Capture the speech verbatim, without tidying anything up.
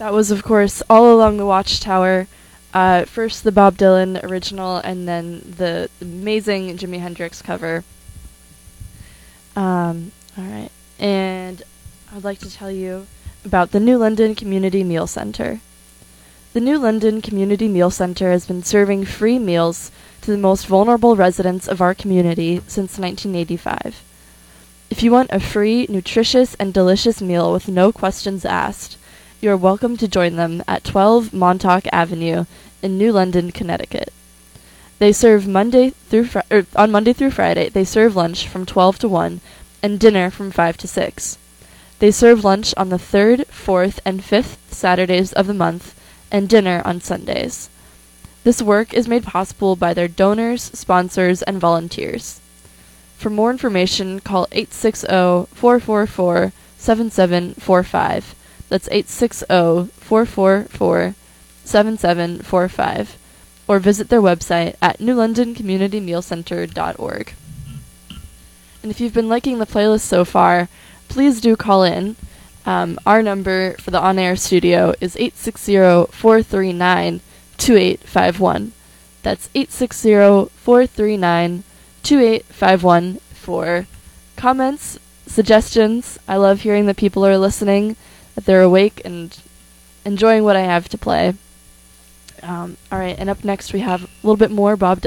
That was, of course, All Along the Watchtower. Uh, first the Bob Dylan original, and then the amazing Jimi Hendrix cover. Um, all right, and I'd like to tell you about the New London Community Meal Center. The New London Community Meal Center has been serving free meals to the most vulnerable residents of our community since nineteen eighty-five. If you want a free, nutritious, and delicious meal with no questions asked, you are welcome to join them at twelve Montauk Avenue in New London, Connecticut. They serve Monday through fri- er, on Monday through Friday. They serve lunch from twelve to one and dinner from five to six. They serve lunch on the third, fourth, and fifth Saturdays of the month and dinner on Sundays. This work is made possible by their donors, sponsors, and volunteers. For more information, call eight six zero, four four four, seven seven four five. That's eight six zero, four four four, seven seven four five, or visit their website at new london community meal center dot org. And if you've been liking the playlist so far, please do call in. Um, our number for the on-air studio is eight six zero, four three nine, two eight five one. That's eight six zero, four three nine, two eight five one for comments, suggestions. I love hearing that people are listening, that they're awake and enjoying what I have to play. Um, all right, and up next we have a little bit more Bob Dylan.